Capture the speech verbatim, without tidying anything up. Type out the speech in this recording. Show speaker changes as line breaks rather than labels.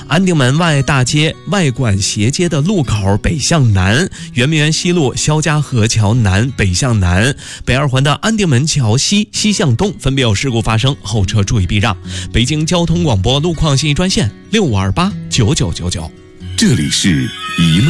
安定门外大街外管斜街的路口北向南，圆明园西路肖家河桥南北向南，北二环的安定门桥西西向东分别有事故发生，后车注意避让。北京交通广播路况信息专线六五二八九九九九。
这里是一路